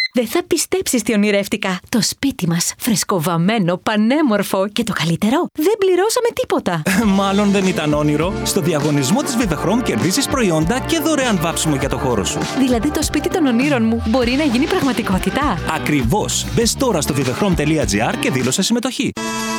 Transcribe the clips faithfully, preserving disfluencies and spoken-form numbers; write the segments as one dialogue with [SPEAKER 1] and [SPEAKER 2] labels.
[SPEAKER 1] Δεν θα πιστέψεις τι ονειρεύτηκα. Το σπίτι μας, φρεσκοβαμμένο, πανέμορφο και το καλύτερο, δεν πληρώσαμε τίποτα.
[SPEAKER 2] Μάλλον δεν ήταν όνειρο. Στο διαγωνισμό της Vivechrom κερδίσεις προϊόντα και δωρεάν βάψιμο για το χώρο σου.
[SPEAKER 1] Δηλαδή το σπίτι των ονείρων μου μπορεί να γίνει πραγματικότητα.
[SPEAKER 2] Ακριβώς. Μπες τώρα στο vivechrom τελεία gr και δήλωσε συμμετοχή.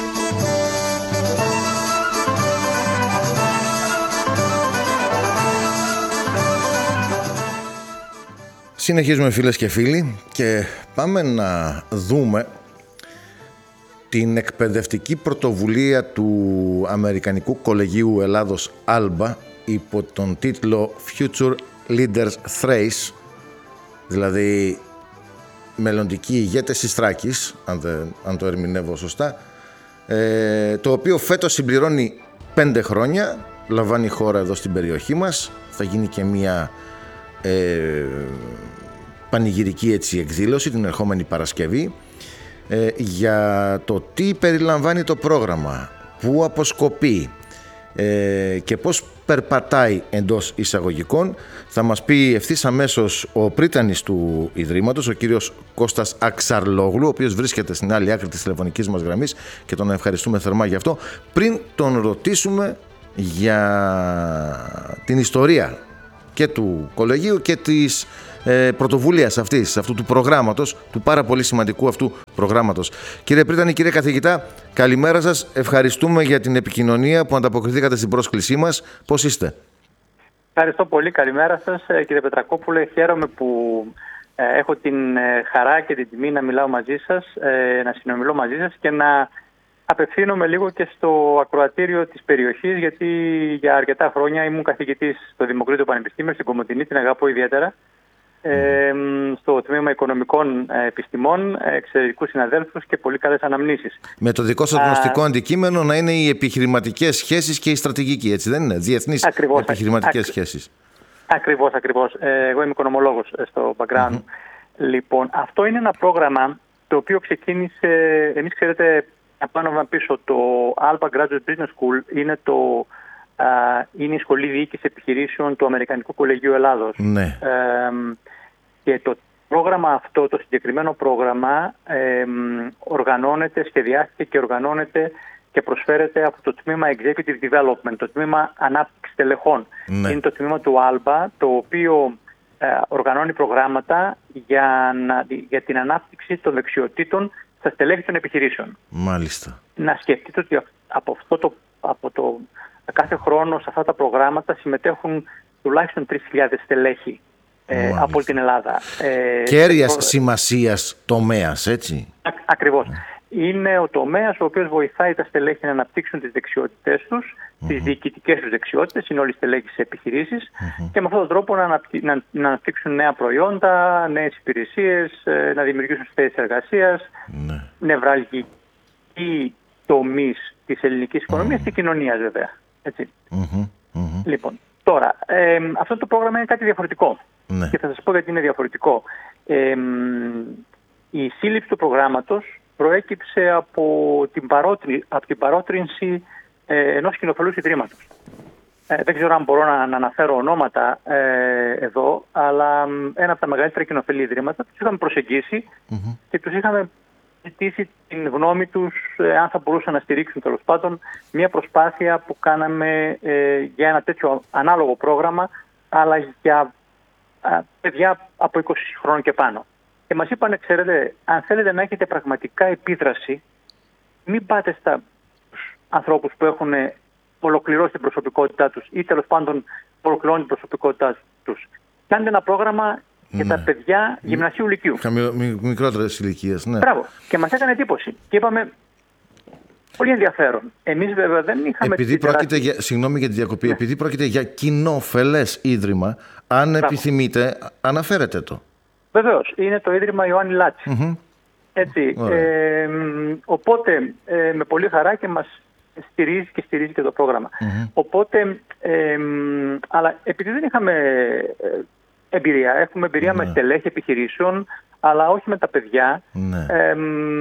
[SPEAKER 3] Συνεχίζουμε φίλες και φίλοι και πάμε να δούμε την εκπαιδευτική πρωτοβουλία του Αμερικανικού Κολεγίου Ελλάδος Άλμπα υπό τον τίτλο Future Leaders Thrace, δηλαδή μελλοντικοί ηγέτες της Θράκης, αν, δε, αν το ερμηνεύω σωστά, ε, το οποίο φέτος συμπληρώνει πέντε χρόνια, λαμβάνει χώρα εδώ στην περιοχή μας, θα γίνει και μια ε, πανηγυρική έτσι εκδήλωση την ερχόμενη Παρασκευή ε, για το τι περιλαμβάνει το πρόγραμμα, πού αποσκοπεί ε, και πώς περπατάει εντός εισαγωγικών. Θα μας πει ευθύς αμέσως ο πρίτανης του Ιδρύματος, ο κύριος Κώστας Αξαρλόγλου, ο οποίος βρίσκεται στην άλλη άκρη της τηλεφωνικής μας γραμμής και τον ευχαριστούμε θερμά γι' αυτό. Πριν τον ρωτήσουμε για την ιστορία και του κολεγίου και της ε, πρωτοβουλίας αυτής, αυτού του προγράμματος, του πάρα πολύ σημαντικού αυτού προγράμματος. Κύριε Πρίτανη, κύριε καθηγητά, καλημέρα σας. Ευχαριστούμε για την επικοινωνία που ανταποκριθήκατε στην πρόσκλησή μας. Πώς είστε?
[SPEAKER 4] Ευχαριστώ πολύ. Καλημέρα σας, κύριε Πετρακόπουλε. Χαίρομαι που ε, έχω την ε, χαρά και την τιμή να μιλάω μαζί σας, ε, να συνομιλώ μαζί σας και να απευθύνομαι λίγο και στο ακροατήριο της περιοχής, γιατί για αρκετά χρόνια ήμουν καθηγητής στο Δημοκρίτιο Πανεπιστήμιο, στην Κομοτηνή, την αγαπώ ιδιαίτερα, ε, στο τμήμα Οικονομικών Επιστημών, εξαιρετικούς συναδέλφους και πολύ καλές αναμνήσεις.
[SPEAKER 3] Με το δικό σας γνωστικό αντικείμενο να είναι οι επιχειρηματικές σχέσεις και η στρατηγική, έτσι δεν είναι? Διεθνείς ακριβώς, επιχειρηματικές ακ, σχέσεις.
[SPEAKER 4] Ακριβώς, ακριβώς. Ε, εγώ είμαι οικονομολόγος στο background. Mm-hmm. Λοιπόν, αυτό είναι ένα πρόγραμμα το οποίο ξεκίνησε, εμείς ξέρετε, απάνω πίσω, το Alba Graduate Business School είναι, το, α, είναι η Σχολή Διοίκησης Επιχειρήσεων του Αμερικανικού Κολεγίου Ελλάδος.
[SPEAKER 3] Ναι.
[SPEAKER 4] Ε, και το πρόγραμμα αυτό, το συγκεκριμένο πρόγραμμα, ε, οργανώνεται, σχεδιάστηκε και οργανώνεται και προσφέρεται από το τμήμα Executive Development, το τμήμα ανάπτυξης τελεχών. Ναι. Είναι το τμήμα του Alba, το οποίο ε, οργανώνει προγράμματα για, να, για την ανάπτυξη των δεξιοτήτων στα στελέχη των επιχειρήσεων.
[SPEAKER 3] Μάλιστα.
[SPEAKER 4] Να σκεφτείτε ότι από, αυτό το, από το κάθε χρόνο σε αυτά τα προγράμματα συμμετέχουν τουλάχιστον τρεις χιλιάδες στελέχη ε, από όλη την Ελλάδα. Ε,
[SPEAKER 3] Κέρδιας προ... σημασίας τομέας, έτσι.
[SPEAKER 4] Α, ακριβώς. Mm. Είναι ο τομέας ο οποίος βοηθάει τα στελέχη να αναπτύξουν τις δεξιότητές τους, mm-hmm. τις διοικητικές τους δεξιότητες, είναι όλοι οι στελέχοι σε επιχειρήσεις, mm-hmm. και με αυτόν τον τρόπο να, αναπτύ... να... να αναπτύξουν νέα προϊόντα, νέες υπηρεσίες, να δημιουργήσουν θέσεις εργασίας, mm-hmm. νευραλγικοί τομείς της ελληνικής οικονομίας mm-hmm. και κοινωνίας βέβαια. Έτσι.
[SPEAKER 3] Mm-hmm. Mm-hmm.
[SPEAKER 4] Λοιπόν, τώρα, ε, αυτό το πρόγραμμα είναι κάτι διαφορετικό
[SPEAKER 3] mm-hmm.
[SPEAKER 4] και θα σας πω γιατί είναι διαφορετικό. Ε, η σύλληψη του προγράμματος προέκυψε από την, παρότρι, από την παρότρινση ε, ενός κοινοφελούς ιδρύματος. Ε, δεν ξέρω αν μπορώ να, να αναφέρω ονόματα ε, εδώ, αλλά ένα από τα μεγαλύτερα κοινοφελή ιδρύματα τους είχαμε προσεγγίσει mm-hmm. και τους είχαμε ζητήσει την γνώμη τους ε, αν θα μπορούσαν να στηρίξουν τέλος πάντων μια προσπάθεια που κάναμε ε, για ένα τέτοιο ανάλογο πρόγραμμα, αλλά για ε, παιδιά από είκοσι χρόνων και πάνω. Και μας είπανε, ξέρετε, αν θέλετε να έχετε πραγματικά επίδραση, μην πάτε στα ανθρώπους που έχουν ολοκληρώσει την προσωπικότητά τους ή τέλος πάντων ολοκληρώνουν την προσωπικότητά τους. Κάντε ένα πρόγραμμα για ναι. τα παιδιά γυμνασίου λυκείου.
[SPEAKER 3] Μικρότερες ηλικίες, ναι.
[SPEAKER 4] Μπράβο. Και μας έκανε εντύπωση. Και είπαμε, πολύ ενδιαφέρον. Εμείς βέβαια δεν είχαμε...
[SPEAKER 3] Επειδή πρόκειται για, συγγνώμη για τη διακοπή, ναι. επειδή πρόκειται για κοινοφελές ίδρυμα, αν Μπράβο. επιθυμείτε, αναφέρετε το. Βεβαίως,
[SPEAKER 4] είναι το Ίδρυμα Ιωάννη Λάτση. Mm-hmm. Έτσι, ε, οπότε ε, με πολύ χαρά και μας στηρίζει και στηρίζει και το πρόγραμμα. Mm-hmm. Οπότε, ε, αλλά επειδή δεν είχαμε εμπειρία, έχουμε εμπειρία mm-hmm. με στελέχη επιχειρήσεων, αλλά όχι με τα παιδιά, mm-hmm. ε,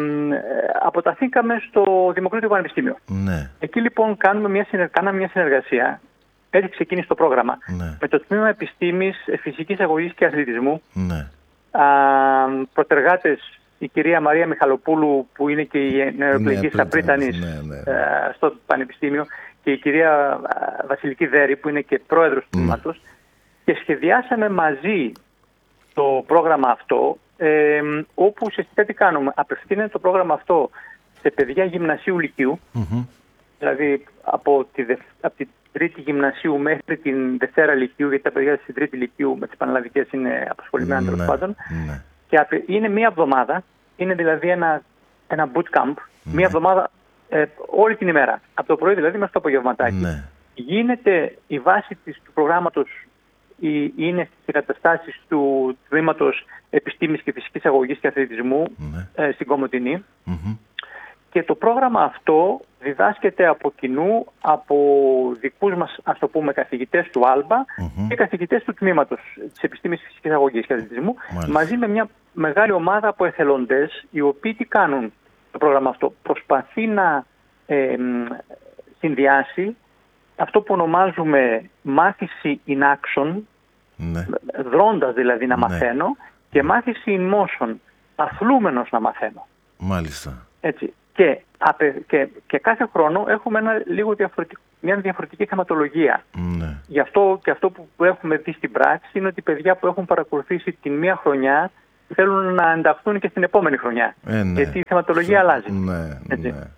[SPEAKER 4] αποταθήκαμε στο Δημοκρίτιο Πανεπιστήμιο. Mm-hmm. Εκεί λοιπόν κάνουμε μια, συνεργ... κάναμε μια συνεργασία. Έτσι ξεκίνησε το πρόγραμμα. Mm-hmm. Με το Τμήμα Επιστήμης, Φυσικής Αγωγής και Αθλητισμού. Mm-hmm. προτεργάτες, η κυρία Μαρία Μιχαλοπούλου, που είναι και η νεοεκλεγής Απρίτανης ναι, ναι, ναι. στο Πανεπιστήμιο, και η κυρία Βασιλική Δέρη, που είναι και πρόεδρος του τμήματος, mm. και σχεδιάσαμε μαζί το πρόγραμμα αυτό, ε, όπου ουσιαστικά τι κάνουμε. Απευθύνεται το πρόγραμμα αυτό σε παιδιά γυμνασίου λυκείου, mm-hmm. δηλαδή από τη, δε, από τη τρίτη γυμνασίου μέχρι την δευτέρα λυκείου, γιατί τα παιδιά στην τρίτη λυκείου με τις πανελλαδικές είναι απασχολημένα τέλος mm-hmm. πάντων. Mm-hmm. Και είναι μία εβδομάδα, είναι δηλαδή ένα, ένα boot camp, mm-hmm. μία εβδομάδα ε, όλη την ημέρα, από το πρωί δηλαδή μέχρι το απογευματάκι. Mm-hmm. Γίνεται η βάση της, του προγράμματος, η, είναι στις εγκαταστάσεις του Τμήματος Επιστήμης και Φυσικής Αγωγής και Αθλητισμού mm-hmm. ε, στην Κομοτηνή. Mm-hmm. Και το πρόγραμμα αυτό διδάσκεται από κοινού από δικούς μας, ας το πούμε, καθηγητές του ΑΛΜΠΑ mm-hmm. και καθηγητές του Τμήματος της Επιστήμης Φυσικής Αγωγής και Αθλητισμού, Μάλιστα. μαζί με μια μεγάλη ομάδα από εθελοντές, οι οποίοι τι κάνουν το πρόγραμμα αυτό. Προσπαθεί να ε, συνδυάσει αυτό που ονομάζουμε μάθηση in action, ναι. δρώντας δηλαδή να ναι. μαθαίνω, και μάθηση in motion, αθλούμενος να μαθαίνω.
[SPEAKER 3] Μάλιστα.
[SPEAKER 4] Έτσι. Και, και, και κάθε χρόνο έχουμε ένα, λίγο διαφορετικό, μια διαφορετική θεματολογία. Ναι. Γι' αυτό και αυτό που έχουμε δει στην πράξη είναι ότι οι παιδιά που έχουν παρακολουθήσει την μία χρονιά θέλουν να ενταχθούν και στην επόμενη χρονιά. Ε, ναι. Γιατί η θεματολογία Φε... αλλάζει.
[SPEAKER 3] Ναι, Έτσι. Ναι.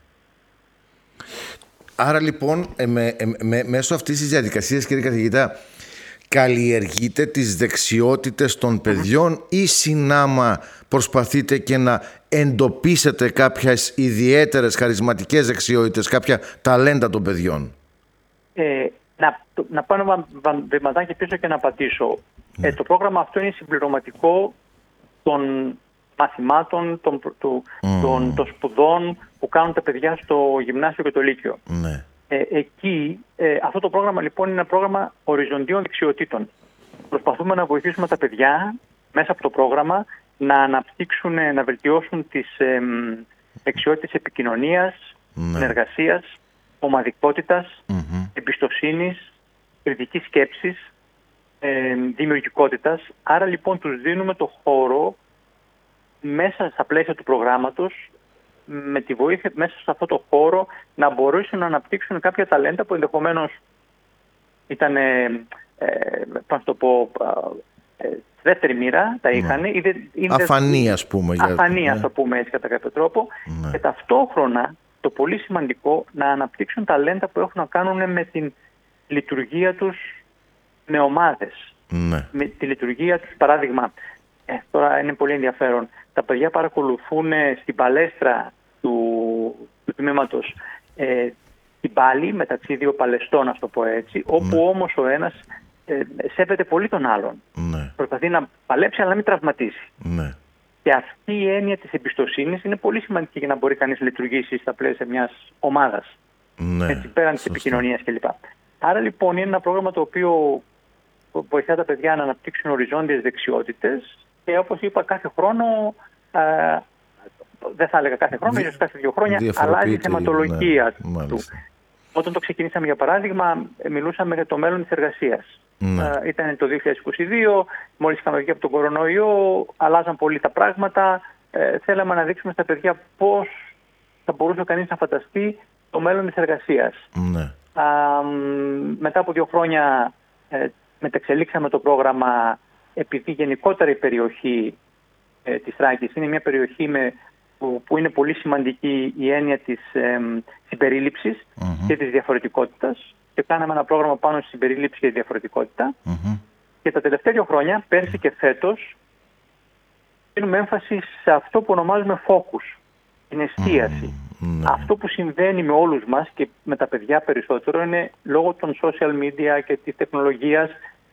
[SPEAKER 3] Άρα λοιπόν, ε, με, ε, με, μέσω αυτής της διαδικασίας, κύριε καθηγητά, καλλιεργείτε τις δεξιότητες των παιδιών mm-hmm. ή συνάμα προσπαθείτε και να εντοπίσετε κάποιες ιδιαίτερες χαρισματικές δεξιότητες, κάποια ταλέντα των παιδιών?
[SPEAKER 4] Ε, να, να πάω βηματάκι πίσω και να απαντήσω. Mm. Ε, το πρόγραμμα αυτό είναι συμπληρωματικό των μαθημάτων, των, του, mm. των, των σπουδών που κάνουν τα παιδιά στο γυμνάσιο και το λύκειο. Mm. Ε, εκεί, ε, αυτό το πρόγραμμα λοιπόν είναι ένα πρόγραμμα οριζοντίων δεξιοτήτων. Προσπαθούμε να βοηθήσουμε τα παιδιά μέσα από το πρόγραμμα να αναπτύξουν, να βελτιώσουν τις ε, δεξιότητες επικοινωνίας, mm. συνεργασίας, ομαδικότητας, mm-hmm. εμπιστοσύνης, κριτικής σκέψης, ε, δημιουργικότητας. Άρα λοιπόν τους δίνουμε το χώρο μέσα στα πλαίσια του προγράμματος, με τη βοήθεια μέσα σε αυτό το χώρο, να μπορέσουν να αναπτύξουν κάποια ταλέντα που ενδεχομένως ήταν, ε, ε, πώς το πω, ε, δεύτερη μοίρα, τα είχαν.
[SPEAKER 3] Ναι. Αφανή, ας πούμε.
[SPEAKER 4] Αφανή, ας το πούμε έτσι κατά κάποιο τρόπο. Ναι. Και ταυτόχρονα, το πολύ σημαντικό, να αναπτύξουν ταλέντα που έχουν να κάνουν με την λειτουργία τους με ομάδες. Ναι. Με τη λειτουργία τους, παράδειγμα, ε, τώρα είναι πολύ ενδιαφέρον, τα παιδιά παρακολουθούν στην παλέστρα του, του τμήματος ε, την πάλη μεταξύ δύο παλαιστών, ας το πω έτσι, όπου ναι. όμως ο ένας ε, σέβεται πολύ τον άλλον. Ναι. Προσπαθεί να παλέψει αλλά να μην τραυματίσει. Ναι. Και αυτή η έννοια της εμπιστοσύνης είναι πολύ σημαντική για να μπορεί κανείς να λειτουργήσει στα πλαίσια μιας ομάδας. Ναι. Έτσι, πέραν της επικοινωνίας κλπ. Άρα λοιπόν είναι ένα πρόγραμμα το οποίο βοηθά τα παιδιά να αναπτύξουν οριζόντιες δεξιότητες και όπως είπα κάθε χρόνο, α, δεν θα έλεγα κάθε χρόνο, ίσως κάθε δύο χρόνια, αλλάζει η θεματολογία ναι, του. Όταν το ξεκινήσαμε για παράδειγμα, μιλούσαμε για το μέλλον της εργασίας. Ναι. Α, ήταν το δύο χιλιάδες είκοσι δύο, μόλις είχαμε βγει από τον κορονοϊό, αλλάζαν πολύ τα πράγματα. Ε, θέλαμε να δείξουμε στα παιδιά πώς θα μπορούσε κανείς να φανταστεί το μέλλον της εργασίας. Ναι. Α, μετά από δύο χρόνια ε, μεταξελίξαμε το πρόγραμμα, επειδή γενικότερα η περιοχή ε, της Θράκης είναι μια περιοχή με, που, που είναι πολύ σημαντική η έννοια της ε, συμπερίληψης mm-hmm. και της διαφορετικότητας, και κάναμε ένα πρόγραμμα πάνω στη συμπερίληψη και τη διαφορετικότητα. Mm-hmm. Και τα τελευταία δύο χρόνια, πέρσι και φέτος, δίνουμε έμφαση σε αυτό που ονομάζουμε focus, την εστίαση. Mm-hmm. Αυτό που συμβαίνει με όλους μας και με τα παιδιά περισσότερο είναι λόγω των social media και της τεχνολογίας,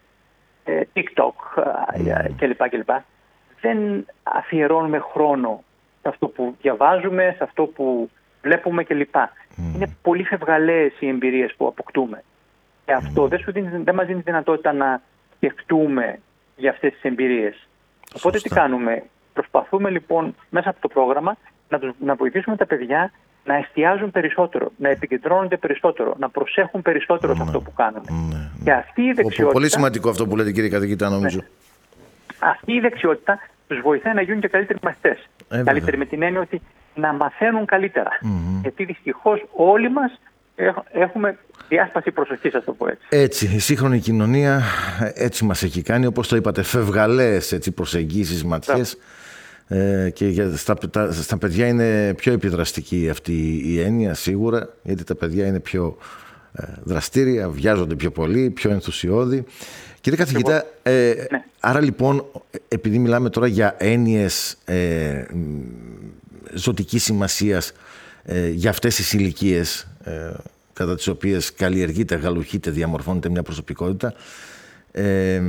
[SPEAKER 4] TikTok mm. κλπ, κλπ. Δεν αφιερώνουμε χρόνο σε αυτό που διαβάζουμε, σε αυτό που βλέπουμε κλπ. Mm. Είναι πολύ φευγαλαίες οι εμπειρίες που αποκτούμε. Και αυτό mm. δεν, σου δίνει, δεν μας δίνει δυνατότητα να σκεφτούμε για αυτές τις εμπειρίες. Οπότε Σωστά. τι κάνουμε? Προσπαθούμε λοιπόν μέσα από το πρόγραμμα να, τους, να βοηθήσουμε τα παιδιά να εστιάζουν περισσότερο, να επικεντρώνονται περισσότερο, να προσέχουν περισσότερο ναι, σε αυτό που κάνουν. Ναι, ναι. Και αυτή η δεξιότητα...
[SPEAKER 3] Πολύ σημαντικό αυτό που λέτε, κύριε καθηγητά, νομίζω. Ναι.
[SPEAKER 4] Αυτή η δεξιότητα τους βοηθάει να γίνουν και καλύτεροι μαθητές.
[SPEAKER 3] Ε,
[SPEAKER 4] καλύτεροι με την έννοια ότι να μαθαίνουν καλύτερα.
[SPEAKER 3] Mm-hmm.
[SPEAKER 4] Γιατί δυστυχώς όλοι μας έχουμε διάσπαση προσοχής, ας το πω έτσι.
[SPEAKER 3] Έτσι, η σύγχρονη κοινωνία έτσι μας έχει κάνει, όπως το είπατε, φευγαλές έτσι, προσεγγίσεις, ματιές. Ε, και για, στα, τα, στα παιδιά είναι πιο επιδραστική αυτή η έννοια σίγουρα, γιατί τα παιδιά είναι πιο ε, δραστήρια, βιάζονται πιο πολύ, πιο ενθουσιώδη. Κύριε καθηγητά, ε, ναι. άρα λοιπόν, επειδή μιλάμε τώρα για έννοιες ε, ζωτικής σημασίας ε, για αυτές τις ηλικίες ε, κατά τις οποίες καλλιεργείται, γαλουχείται, διαμορφώνεται μια προσωπικότητα, ε,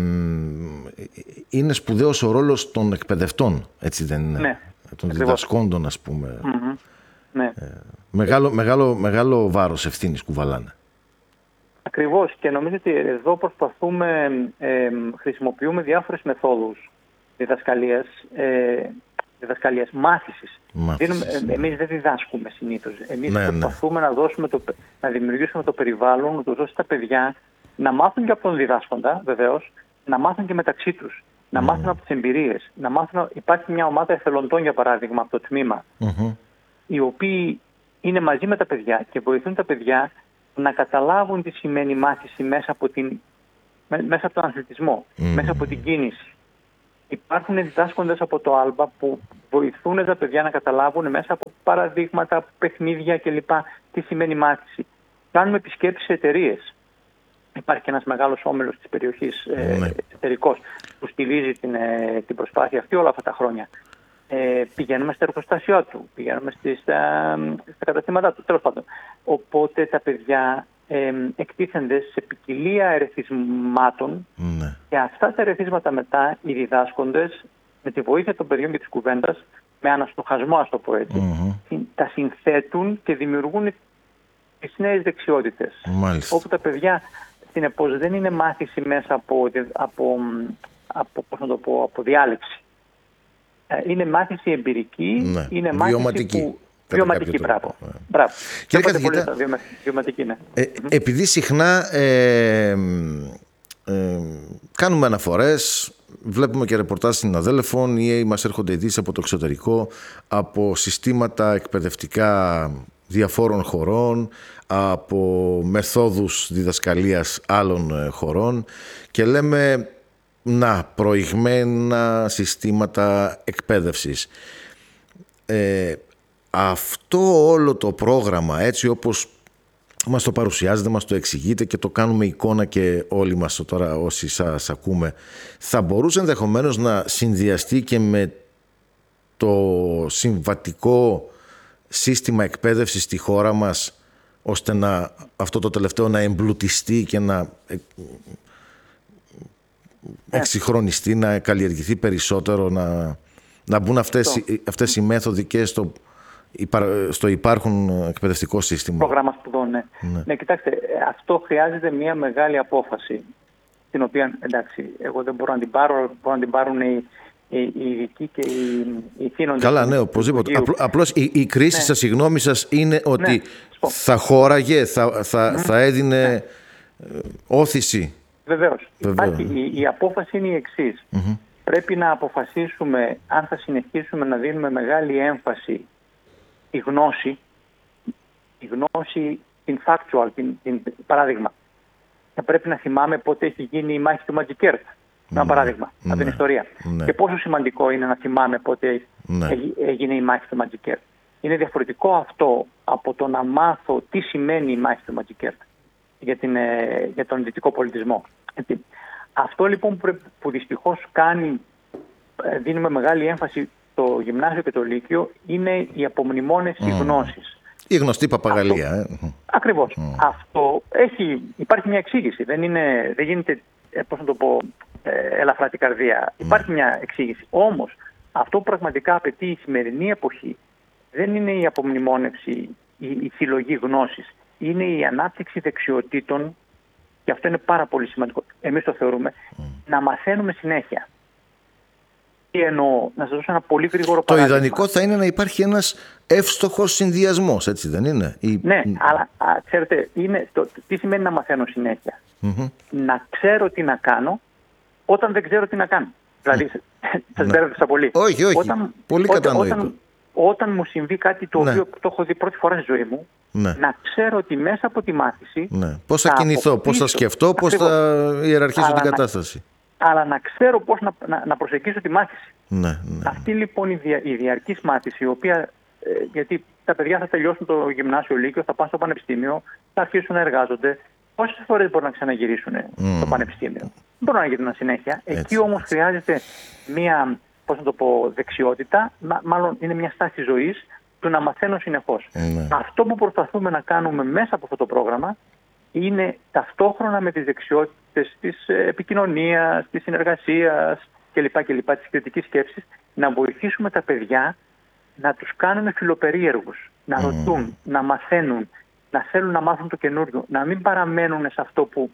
[SPEAKER 3] είναι σπουδαίος ο ρόλος των εκπαιδευτών, έτσι δεν είναι,
[SPEAKER 4] ναι.
[SPEAKER 3] των διδασκόντων, ας πούμε.
[SPEAKER 4] Mm-hmm. Ναι.
[SPEAKER 3] Ε, μεγάλο, μεγάλο, μεγάλο βάρος ευθύνης κουβαλάνε.
[SPEAKER 4] Ακριβώς, και νομίζω ότι εδώ προσπαθούμε, ε, χρησιμοποιούμε διάφορες μεθόδους διδασκαλίας, ε, διδασκαλίας μάθησης.
[SPEAKER 3] Μάθησης
[SPEAKER 4] Δίνουμε,
[SPEAKER 3] ναι.
[SPEAKER 4] Εμείς δεν διδάσκουμε συνήθως. Εμείς
[SPEAKER 3] ναι,
[SPEAKER 4] προσπαθούμε
[SPEAKER 3] ναι.
[SPEAKER 4] να, δώσουμε το, να δημιουργήσουμε το περιβάλλον, ούτως ώστε τα παιδιά να μάθουν και από τον διδάσκοντα, βεβαίως, να μάθουν και μεταξύ τους, να mm. μάθουν από τις εμπειρίες. Να μάθουν, υπάρχει μια ομάδα εθελοντών, για παράδειγμα, από το τμήμα,
[SPEAKER 3] mm-hmm.
[SPEAKER 4] οι οποίοι είναι μαζί με τα παιδιά και βοηθούν τα παιδιά να καταλάβουν τι σημαίνει μάθηση μέσα από, την, μέσα από τον αθλητισμό, mm. μέσα από την κίνηση. Υπάρχουν διδάσκοντες από το άλμπα που βοηθούν τα παιδιά να καταλάβουν μέσα από παραδείγματα, παιχνίδια κλπ. Τι σημαίνει μάθηση. Κάνουμε επισκέψεις σε εταιρείες. Υπάρχει και ένας μεγάλος όμιλος της περιοχής, mm. ε, εταιρικός, που στηρίζει την, ε, την προσπάθεια αυτή όλα αυτά τα χρόνια. Ε, πηγαίνουμε στα εργοστάσια του, πηγαίνουμε στις, στα, στα καταστήματά του, τέλος πάντων. Οπότε τα παιδιά ε, εκτίθενται σε ποικιλία ερεθισμάτων mm. και αυτά τα ερεθίσματα μετά οι διδάσκοντες με τη βοήθεια των παιδιών και της κουβέντας, με αναστοχασμό, ας το πω έτσι, mm-hmm. τα συνθέτουν και δημιουργούν τις νέες δεξιότητες.
[SPEAKER 3] Μάλιστα.
[SPEAKER 4] Όπου τα παιδιά, συνεπώς, δεν είναι μάθηση μέσα από, από, από, πώς να το πω, από διάλεξη. Είναι μάθηση εμπειρική,
[SPEAKER 3] ναι.
[SPEAKER 4] είναι μάθηση
[SPEAKER 3] βιωματική.
[SPEAKER 4] Που... Βιωματική, μπράβο. Ναι. μπράβο.
[SPEAKER 3] Κύριε καθηγητά,
[SPEAKER 4] βιωματική, ναι.
[SPEAKER 3] ε, επειδή συχνά ε, ε, κάνουμε αναφορές, βλέπουμε και ρεπορτάζ συναδέλφων ή μας έρχονται ειδήσεις από το εξωτερικό, από συστήματα εκπαιδευτικά διαφόρων χωρών, από μεθόδους διδασκαλίας άλλων χωρών και λέμε να, προηγμένα συστήματα εκπαίδευσης. Ε, αυτό όλο το πρόγραμμα, έτσι όπως μας το παρουσιάζετε, μας το εξηγείτε και το κάνουμε εικόνα και όλοι μας τώρα όσοι σας ακούμε, θα μπορούσε ενδεχομένως να συνδυαστεί και με το συμβατικό σύστημα εκπαίδευσης στη χώρα μας, ώστε να, αυτό το τελευταίο να εμπλουτιστεί και να εξυγχρονιστεί, να καλλιεργηθεί περισσότερο, να, να μπουν αυτές, αυτές οι μέθοδοι και στο, στο υπάρχον εκπαιδευτικό σύστημα. Πρόγραμμα
[SPEAKER 4] σπουδών, ναι. Ναι. Ναι, κοιτάξτε, αυτό χρειάζεται μια μεγάλη απόφαση, την οποία, εντάξει, εγώ δεν μπορώ να την πάρω, μπορώ να την πάρουν οι, οι, οι ειδικοί και οι, οι θύνοντες.
[SPEAKER 3] Καλά, ναι, οπωσδήποτε. Απλ, απλώς η, η κρίση ναι. σας, η γνώμη σας είναι ότι ναι. θα χώραγε, θα, θα, mm. θα έδινε ναι. όθηση.
[SPEAKER 4] Βεβαίως. Υπάρχει, η, η απόφαση είναι η εξής. Mm-hmm. Πρέπει να αποφασίσουμε αν θα συνεχίσουμε να δίνουμε μεγάλη έμφαση η γνώση, η γνώση, την factual, την, την, παράδειγμα. Θα πρέπει να θυμάμαι πότε έχει γίνει η μάχη του Μαντζικέρτ. Ένα παράδειγμα
[SPEAKER 3] ναι,
[SPEAKER 4] από την ιστορία.
[SPEAKER 3] Ναι.
[SPEAKER 4] Και πόσο σημαντικό είναι να θυμάμαι πότε ναι. έγινε η μάχη του Μαντζικέρτ. Είναι διαφορετικό αυτό από το να μάθω τι σημαίνει η μάχη του Μαντζικέρτ για, την, για τον δυτικό πολιτισμό. Έτσι. Αυτό λοιπόν που, που δυστυχώς κάνει, δίνουμε μεγάλη έμφαση στο γυμνάσιο και το λύκειο, είναι η απομνημόνευση mm. γνώσης.
[SPEAKER 3] Η γνωστή παπαγαλία.
[SPEAKER 4] Αυτό, ε. Ακριβώς. Mm. Αυτό έχει, υπάρχει μια εξήγηση. Δεν, είναι, δεν γίνεται, πώς να το πω, ε, ελαφρά την καρδία. Mm. Υπάρχει μια εξήγηση. Όμως, αυτό που πραγματικά απαιτεί η σημερινή εποχή δεν είναι η απομνημόνευση, η, η συλλογή γνώσης. Είναι η ανάπτυξη δεξιοτήτων, και αυτό είναι πάρα πολύ σημαντικό. Εμείς το θεωρούμε, mm. να μαθαίνουμε συνέχεια. Τι εννοώ, να σας δώσω ένα πολύ γρήγορο παράδειγμα.
[SPEAKER 3] Το ιδανικό θα είναι να υπάρχει ένας εύστοχος συνδυασμός, έτσι δεν είναι? Η...
[SPEAKER 4] Ναι, αλλά α, ξέρετε, είναι το, τι σημαίνει να μαθαίνω συνέχεια. Mm-hmm. Να ξέρω τι να κάνω όταν δεν ξέρω τι να κάνω. Δηλαδή, σας μπέρδεψα πολύ.
[SPEAKER 3] Όχι, όχι.
[SPEAKER 4] Όταν,
[SPEAKER 3] πολύ
[SPEAKER 4] όταν,
[SPEAKER 3] κατανοητό.
[SPEAKER 4] Όταν, όταν μου συμβεί κάτι το
[SPEAKER 3] ναι.
[SPEAKER 4] οποίο το έχω δει πρώτη φορά στη ζωή μου, ναι. να ξέρω ότι μέσα από τη μάθηση.
[SPEAKER 3] Ναι. Πώς θα, θα κινηθώ, πώς θα σκεφτώ, πώς θα ιεραρχήσω αλλά την κατάσταση.
[SPEAKER 4] Να, αλλά να ξέρω πώς να, να, να προσεγγίσω τη μάθηση.
[SPEAKER 3] Ναι, ναι.
[SPEAKER 4] Αυτή λοιπόν η, δια, η διαρκής μάθηση, η οποία. Ε, γιατί τα παιδιά θα τελειώσουν το γυμνάσιο λύκειο, θα πάνε στο πανεπιστήμιο, θα αρχίσουν να εργάζονται. Πόσες φορές μπορούν να ξαναγυρίσουν mm. στο πανεπιστήμιο? Δεν μπορούν να γίνουν συνέχεια. Έτσι, εκεί όμως χρειάζεται μία, πώς να το πω, δεξιότητα, μάλλον είναι μια στάση ζωής, του να μαθαίνω συνεχώς. Mm. Αυτό που προσπαθούμε να κάνουμε μέσα από αυτό το πρόγραμμα είναι ταυτόχρονα με τις δεξιότητες της επικοινωνίας, της συνεργασίας κλπ. κλπ. Της κριτικής σκέψης, να βοηθήσουμε τα παιδιά να τους κάνουμε φιλοπερίεργους, να mm. ρωτούν, να μαθαίνουν, να θέλουν να μάθουν το καινούριο, να μην παραμένουν σε αυτό που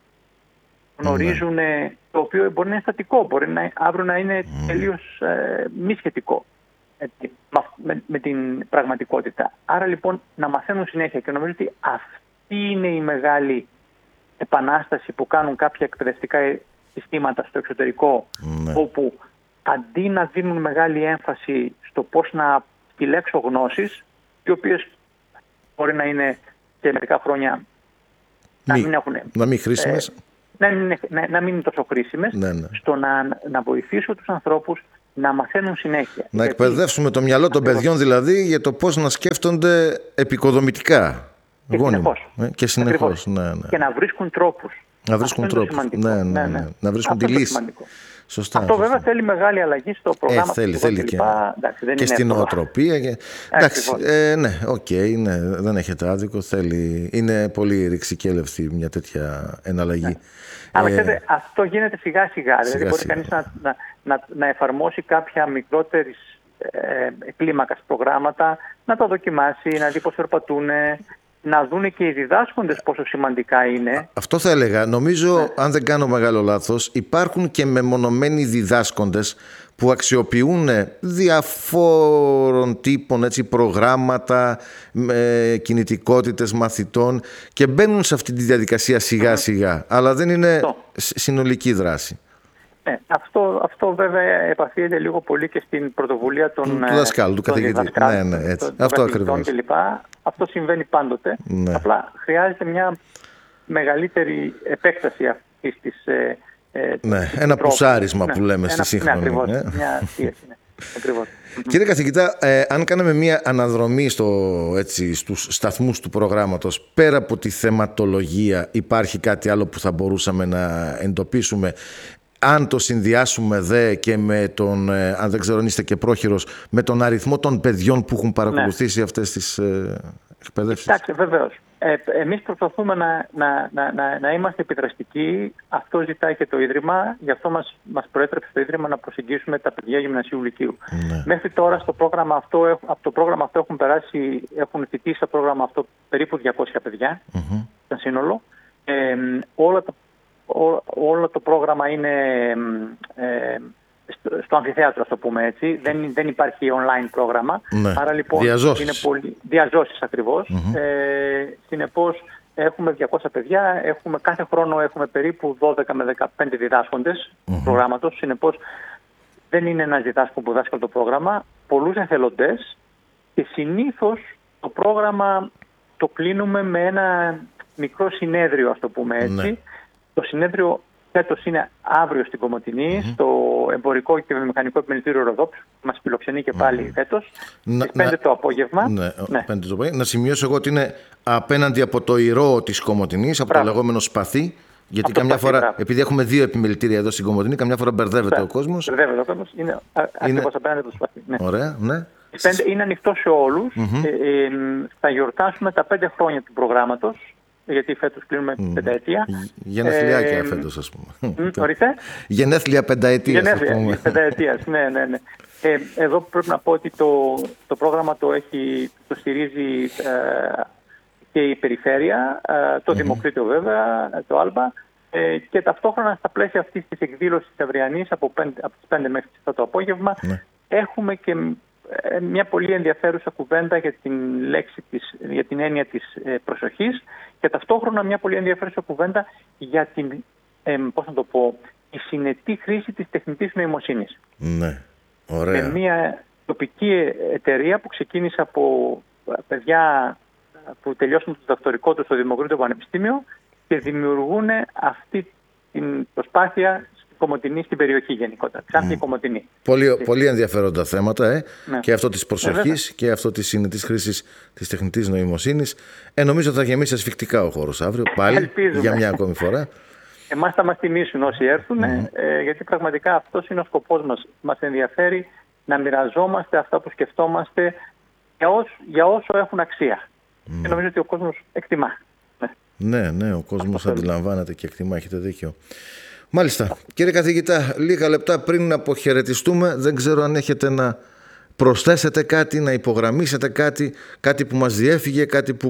[SPEAKER 4] γνωρίζουν, mm. το οποίο μπορεί να είναι στατικό, μπορεί να, αύριο να είναι mm. τελείως ε, μη σχετικό έτσι, με, με την πραγματικότητα. Άρα λοιπόν να μαθαίνουν συνέχεια και νομίζω ότι αυτή είναι η μεγάλη επανάσταση που κάνουν κάποια εκπαιδευτικά συστήματα στο εξωτερικό, mm. όπου αντί να δίνουν μεγάλη έμφαση στο πώς να επιλέξω γνώσεις, οι οποίες μπορεί να είναι σε μερικά χρόνια
[SPEAKER 3] μη,
[SPEAKER 4] να μην έχουν.
[SPEAKER 3] Να μην χρήσιμες.
[SPEAKER 4] Ε, να, μην, να, να μην είναι τόσο χρήσιμες,
[SPEAKER 3] ναι, ναι.
[SPEAKER 4] στο να, να βοηθήσω τους ανθρώπους να μαθαίνουν συνέχεια.
[SPEAKER 3] Να Γιατί, εκπαιδεύσουμε το μυαλό των ακριβώς. παιδιών δηλαδή για το πώς να σκέφτονται επικοδομητικά.
[SPEAKER 4] Και συνεχώς.
[SPEAKER 3] Ε, και συνεχώς. Ναι, ναι.
[SPEAKER 4] Και να βρίσκουν τρόπους.
[SPEAKER 3] Να βρίσκουν τρόπους. Ναι, ναι, ναι, ναι. Να βρίσκουν
[SPEAKER 4] αυτό
[SPEAKER 3] τη λύση.
[SPEAKER 4] Σωστά, αυτό σωστά. Βέβαια θέλει μεγάλη αλλαγή στο πρόγραμμα.
[SPEAKER 3] Ε, θέλει, θέλει και,
[SPEAKER 4] εντάξει, δεν
[SPEAKER 3] και
[SPEAKER 4] είναι
[SPEAKER 3] στην
[SPEAKER 4] εύκολο.
[SPEAKER 3] νοοτροπία. Και... Εντάξει, ε, ναι, οκ, okay, ναι, δεν έχετε άδικο. Θέλει... Είναι πολύ ρηξικέλευτη μια τέτοια εναλλαγή. Ναι.
[SPEAKER 4] Αλλά ξέρετε, αυτό γίνεται σιγά σιγά. Δηλαδή μπορεί σιγά. κανείς να, να, να, να εφαρμόσει κάποια μικρότερη ε, κλίμακας προγράμματα, να τα δοκιμάσει, να δει πώς περπατούν, να δουν και οι διδάσκοντες πόσο σημαντικά είναι.
[SPEAKER 3] Αυτό θα έλεγα. Νομίζω, ναι. αν δεν κάνω μεγάλο λάθος, υπάρχουν και μεμονωμένοι διδάσκοντες που αξιοποιούν διαφόρων τύπων έτσι, προγράμματα, με κινητικότητες μαθητών και μπαίνουν σε αυτή τη διαδικασία σιγά σιγά. Αλλά δεν είναι αυτό. Συνολική δράση.
[SPEAKER 4] Ναι, αυτό, αυτό βέβαια επαφίεται λίγο πολύ και στην πρωτοβουλία των,
[SPEAKER 3] του δασκάλου, του καθηγητή. Ναι, ναι, έτσι. Το, αυτό ακριβώς.
[SPEAKER 4] Αυτό συμβαίνει πάντοτε. Ναι. Απλά χρειάζεται μια μεγαλύτερη επέκταση αυτής της. Ε, ε,
[SPEAKER 3] ναι, της ένα τρόπου. Πουσάρισμα ναι, που λέμε στη σύγχρονη. Ναι,
[SPEAKER 4] ακριβώς. Ναι. Μια πίεση, ναι. Ακριβώς.
[SPEAKER 3] Κύριε καθηγητά, ε, αν κάναμε μια αναδρομή στο, έτσι, στους σταθμούς του προγράμματος, πέρα από τη θεματολογία, υπάρχει κάτι άλλο που θα μπορούσαμε να εντοπίσουμε? Αν το συνδυάσουμε δε και με τον, ε, αν δεν ξέρω αν είστε και πρόχειρος, με τον αριθμό των παιδιών που έχουν παρακολουθήσει ναι. αυτές τις ε, εκπαιδεύσεις.
[SPEAKER 4] Εντάξει, βεβαίως. Ε, εμείς προσπαθούμε να, να, να, να, να είμαστε επιδραστικοί. Αυτό ζητάει και το Ίδρυμα. Γι' αυτό μας, μας προέτρεψε το Ίδρυμα να προσεγγίσουμε τα παιδιά γυμνασίου λυκείου. Ναι. Μέχρι τώρα στο πρόγραμμα αυτό, από το πρόγραμμα αυτό έχουν περάσει, έχουν φοιτήσει στο πρόγραμμα αυτό περίπου διακόσια παιδιά, mm-hmm. στο σύνολο. Ε, όλα τα Ό, όλο το πρόγραμμα είναι ε, στο, στο αμφιθέατρο, ας το πούμε έτσι. Δεν, δεν υπάρχει online πρόγραμμα. Ναι. Άρα λοιπόν
[SPEAKER 3] διαζώσεις.
[SPEAKER 4] είναι πολύ διαζώσεις ακριβώς. Mm-hmm. Ε, συνεπώς έχουμε διακόσια παιδιά. Έχουμε, κάθε χρόνο έχουμε περίπου δώδεκα με δεκαπέντε διδάσκοντες mm-hmm. προγράμματος. Συνεπώς δεν είναι ένας διδάσκον που δάσκει το πρόγραμμα. Πολλούς εθελοντές και συνήθως το πρόγραμμα το κλείνουμε με ένα μικρό συνέδριο, ας το πούμε έτσι. Ναι. Το συνέδριο φέτος είναι αύριο στην Κομοτηνή, mm-hmm. στο Εμπορικό και Βιομηχανικό Επιμελητήριο Ροδόπης, που μας φιλοξενεί και πάλι mm-hmm. φέτος, στις πέντε το απόγευμα. Ναι,
[SPEAKER 3] ναι. πέντε το απόγευμα. Να σημειώσω εγώ ότι είναι απέναντι από το ηρώο της Κομοτηνής, από Μπράβο. το λεγόμενο σπαθί, γιατί από καμιά φορά, μπράβο. επειδή έχουμε δύο επιμελητήρια εδώ στην Κομοτηνή, καμιά φορά μπερδεύεται ο κόσμος.
[SPEAKER 4] Μπερδεύεται ο κόσμος, είναι, είναι... ακριβώς απέναντι από το σπαθί. Ναι.
[SPEAKER 3] Ωραία, ναι.
[SPEAKER 4] Είναι ανοιχτό σε όλους. Mm-hmm. Ε, ε, θα γιορτάσουμε τα πέντε χρόνια του προγράμματος. Γιατί φέτος κλείνουμε mm. πενταετία.
[SPEAKER 3] Γενέθλιάκια ε, φέτος, ας πούμε.
[SPEAKER 4] Ορίστε.
[SPEAKER 3] Γενέθλια πενταετίας.
[SPEAKER 4] Γενέθλια πενταετίας, ναι, ναι, ναι. Ε, εδώ πρέπει να πω ότι το, το πρόγραμμα το, έχει, το στηρίζει ε, και η Περιφέρεια, ε, το mm-hmm. Δημοκρίτιο βέβαια, το Άλμπα, ε, και ταυτόχρονα στα πλαίσια αυτής της εκδήλωσης της αυριανής από, από τις πέντε μέχρι τις επτά το απόγευμα mm. έχουμε και μια πολύ ενδιαφέρουσα κουβέντα για την λέξη της, για την έννοια της ε, προσοχής και ταυτόχρονα μια πολύ ενδιαφέρουσα κουβέντα για την, ε, πώς να το πω, η συνετή χρήση της τεχνητής νοημοσύνης.
[SPEAKER 3] Ναι, ωραία.
[SPEAKER 4] Με μια τοπική εταιρεία που ξεκίνησε από παιδιά που τελειώσουν το διδακτορικό του στο Δημοκρίτιο Πανεπιστήμιο και δημιουργούν αυτή την προσπάθεια στην Κομοτηνή, στην περιοχή γενικότερα. Ξάνθη mm. Κομοτηνή.
[SPEAKER 3] Πολύ, πολύ ενδιαφέροντα θέματα, ε? ναι. Και αυτό της προσοχής
[SPEAKER 4] ε,
[SPEAKER 3] και αυτό της συνετής χρήσης της τεχνητής νοημοσύνης. Ε, νομίζω θα γεμίσει ασφικτικά ο χώρος αύριο, πάλι,
[SPEAKER 4] Ελπίζουμε.
[SPEAKER 3] για μια ακόμη φορά.
[SPEAKER 4] Εμάς θα μας τιμήσουν όσοι έρθουν, mm. ε, γιατί πραγματικά αυτός είναι ο σκοπός μας. Μας ενδιαφέρει να μοιραζόμαστε αυτά που σκεφτόμαστε για όσο, για όσο έχουν αξία. Mm. Και νομίζω ότι ο κόσμος εκτιμά.
[SPEAKER 3] Ναι, ναι, ο κόσμος αντιλαμβάνεται και εκτιμά, έχετε δίκιο. Μάλιστα. Κύριε καθηγητά, λίγα λεπτά πριν αποχαιρετιστούμε, δεν ξέρω αν έχετε να προσθέσετε κάτι, να υπογραμμίσετε κάτι, κάτι που μας διέφυγε, κάτι που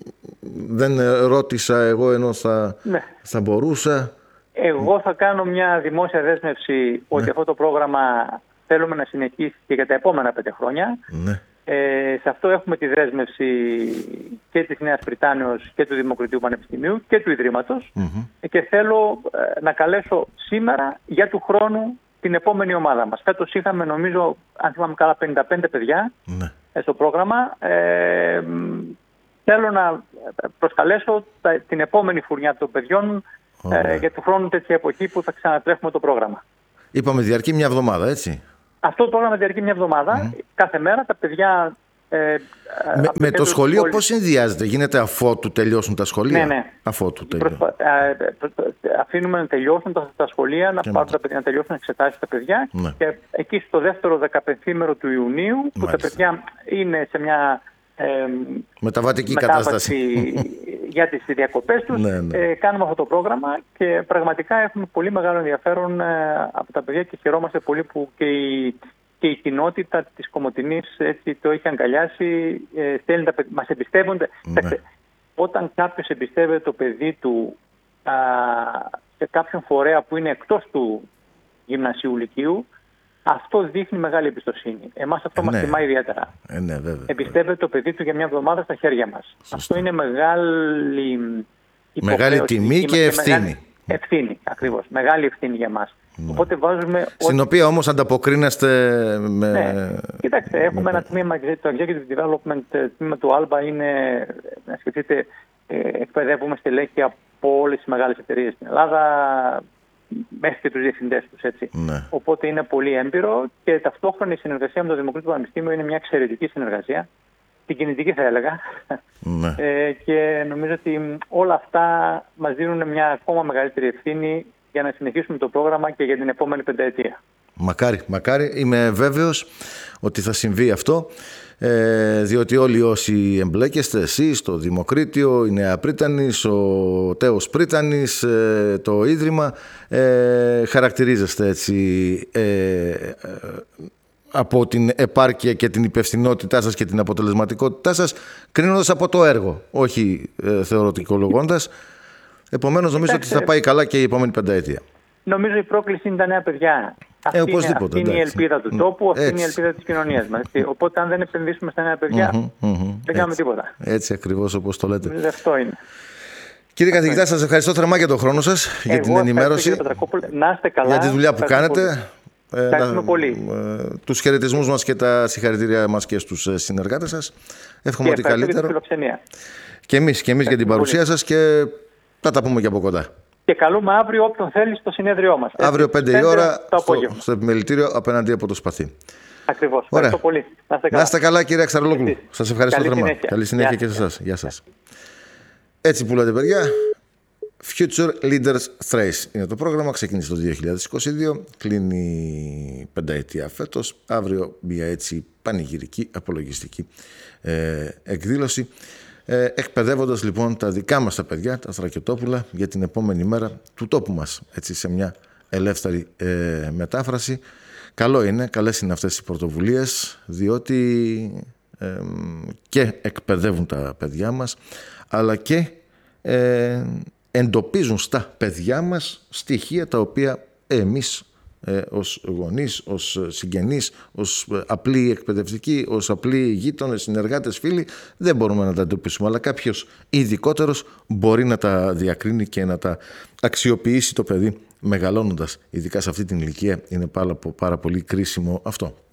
[SPEAKER 3] δεν ρώτησα εγώ ενώ θα, ναι. θα μπορούσα.
[SPEAKER 4] Εγώ θα κάνω μια δημόσια δέσμευση ότι ναι. αυτό το πρόγραμμα θέλουμε να συνεχίσει και για τα επόμενα πέντε χρόνια.
[SPEAKER 3] Ναι.
[SPEAKER 4] Ε, σε αυτό έχουμε τη δέσμευση και της Νέας Βρυτάνεως και του Δημοκρατίου Πανεπιστημίου και του Ιδρύματος mm-hmm. και θέλω ε, να καλέσω σήμερα για του χρόνου την επόμενη ομάδα μας. Φέτος είχαμε νομίζω, αν θυμάμαι καλά, πενήντα πέντε παιδιά mm-hmm. ε, στο πρόγραμμα. Ε, θέλω να προσκαλέσω τα, την επόμενη φουρνιά των παιδιών ε, για του χρόνου τέτοια εποχή που θα ξανατρέχουμε το πρόγραμμα.
[SPEAKER 3] Είπαμε διαρκεί μια εβδομάδα, έτσι.
[SPEAKER 4] Αυτό το πρόγραμμα διαρκεί μια εβδομάδα. Mm. Κάθε μέρα τα παιδιά... Ε,
[SPEAKER 3] με με το σχολείο σχόλιο... πώς συνδυάζεται? Γίνεται αφότου τελειώσουν τα σχολεία?
[SPEAKER 4] Ναι, ναι.
[SPEAKER 3] Αφότου τελειώσουν.
[SPEAKER 4] Προσπα... Ε, αφήνουμε να τελειώσουν τα, τα σχολεία, να, πάρουν τα παιδιά, να τελειώσουν εξετάσεις τα παιδιά. Ναι. Και εκεί στο δεύτερο δεκαπενθήμερο του Ιουνίου, που Μάλιστα. τα παιδιά είναι σε μια... Ε,
[SPEAKER 3] μεταβατική κατάσταση
[SPEAKER 4] για τις διακοπές τους, ναι, ναι. Ε, κάνουμε αυτό το πρόγραμμα και πραγματικά έχουμε πολύ μεγάλο ενδιαφέρον ε, από τα παιδιά και χαιρόμαστε πολύ που και η, και η κοινότητα της Κομοτηνής έτσι, το έχει αγκαλιάσει, ε, στέλνει τα, μας εμπιστεύονται. Ναι. Όταν κάποιος εμπιστεύεται το παιδί του α, σε κάποιον φορέα που είναι εκτός του γυμνασίου λυκείου, αυτό δείχνει μεγάλη εμπιστοσύνη. Εμάς αυτό ε, μας ναι. τιμά ιδιαίτερα.
[SPEAKER 3] Ε, ναι,
[SPEAKER 4] Εμπιστεύεται το παιδί του για μια εβδομάδα στα χέρια μας. Σωστό. Αυτό είναι μεγάλη
[SPEAKER 3] Μεγάλη τιμή και, και ευθύνη.
[SPEAKER 4] Μεγάλη ευθύνη, ακριβώς. Μεγάλη ευθύνη για μας. Ναι. Οπότε βάζουμε...
[SPEAKER 3] Στην ό... οποία όμως ανταποκρίνεστε με...
[SPEAKER 4] Ναι. Κοιτάξτε, έχουμε με... ένα τμήμα, το Executive Development, το τμήμα του Άλμπα είναι, να σκεφτείτε, εκπαιδεύουμε στελέχη από όλες τις μεγάλες εταιρείες στην Ελλάδα, μέχρι και τους διευθυντές τους, έτσι. Ναι. Οπότε είναι πολύ έμπειρο και ταυτόχρονα η συνεργασία με το Δημοκρίτιο Πανεπιστήμιο είναι μια εξαιρετική συνεργασία. Την κινητική θα έλεγα. Ναι. Ε, και νομίζω ότι όλα αυτά μας δίνουν μια ακόμα μεγαλύτερη ευθύνη για να συνεχίσουμε το πρόγραμμα και για την επόμενη πενταετία.
[SPEAKER 3] Μακάρι, μακάρι. Είμαι βέβαιος ότι θα συμβεί αυτό. Ε, διότι όλοι όσοι εμπλέκεστε, εσείς, το Δημοκρίτιο, η Νέα Πρίτανης, ο Τέος Πρίτανης, ε, το Ίδρυμα, ε, χαρακτηρίζεστε έτσι ε, ε, από την επάρκεια και την υπευθυνότητά σας και την αποτελεσματικότητά σας, κρίνοντας από το έργο, όχι ε, θεωρητικολογώντας. Επομένως νομίζω Κοιτάξτε, ότι θα πάει καλά και η επόμενη πενταετία.
[SPEAKER 4] Νομίζω η πρόκληση είναι τα νέα παιδιά. Αυτή, ε, είναι, αυτή είναι η ελπίδα του τόπου, αυτή έτσι. είναι η ελπίδα της κοινωνίας μας. Οπότε αν δεν επενδύσουμε στα νέα παιδιά, mm-hmm, mm-hmm, δεν κάνουμε
[SPEAKER 3] έτσι,
[SPEAKER 4] τίποτα.
[SPEAKER 3] Έτσι ακριβώς όπως το λέτε.
[SPEAKER 4] Δηλαδή αυτό είναι.
[SPEAKER 3] Κύριε καθηγητά, σας ευχαριστώ θερμά για τον χρόνο σας, Εγώ για την ενημέρωση,
[SPEAKER 4] να είστε καλά,
[SPEAKER 3] για τη δουλειά που κάνετε.
[SPEAKER 4] Ευχαριστούμε ε, πολύ.
[SPEAKER 3] Ε, τους χαιρετισμούς μας και τα συγχαρητήριά μας και στους συνεργάτες σας. Εύχομαι ότι καλύτερο. Και εμείς, και εμείς για την παρουσία πολύ. σας και θα τα πούμε και από κοντά.
[SPEAKER 4] Και καλούμε αύριο όποιον θέλει στο συνέδριό μας.
[SPEAKER 3] Αύριο πέντε η ώρα στο, στο επιμελητήριο απέναντι από το Σπαθί.
[SPEAKER 4] Ακριβώς. Ευχαριστώ πολύ. Να είστε καλά,
[SPEAKER 3] να είστε καλά κύριε Αξαρολόγλου. Σας ευχαριστώ θερμά. Καλή συνέχεια και σε εσάς. Γεια σας. Έτσι που λέτε παιδιά, Future Leaders Thrace είναι το πρόγραμμα. Ξεκίνησε το δύο χιλιάδες είκοσι δύο. Κλείνει πενταετία φέτος. Αύριο μια έτσι πανηγυρική απολογιστική ε, εκδήλωση. Ε, εκπαιδεύοντας λοιπόν τα δικά μας τα παιδιά, τα Θρακετόπουλα, για την επόμενη μέρα του τόπου μας, έτσι σε μια ελεύθερη ε, μετάφραση. Καλό είναι, καλές είναι αυτές οι πρωτοβουλίες, διότι ε, και εκπαιδεύουν τα παιδιά μας, αλλά και ε, εντοπίζουν στα παιδιά μας στοιχεία τα οποία εμείς Ε, ως γονείς, ως συγγενείς, ως απλοί εκπαιδευτικοί, ως απλοί γείτονες, συνεργάτες, φίλοι, δεν μπορούμε να τα εντοπίσουμε. Αλλά κάποιος ειδικότερος μπορεί να τα διακρίνει και να τα αξιοποιήσει το παιδί μεγαλώνοντας, ειδικά σε αυτή την ηλικία, είναι πάρα, πάρα πολύ κρίσιμο αυτό.